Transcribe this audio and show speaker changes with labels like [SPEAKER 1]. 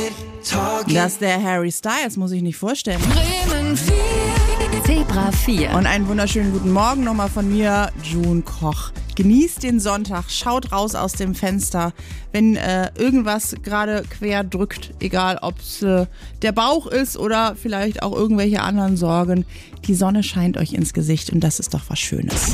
[SPEAKER 1] Das ist der Harry Styles, muss ich nicht vorstellen.
[SPEAKER 2] Bremen 4. Zebra 4.
[SPEAKER 1] Und einen wunderschönen guten Morgen nochmal von mir, June Koch. Genießt den Sonntag, schaut raus aus dem Fenster, wenn irgendwas gerade quer drückt, egal ob es der Bauch ist oder vielleicht auch irgendwelche anderen Sorgen. Die Sonne scheint euch ins Gesicht und das ist doch was Schönes.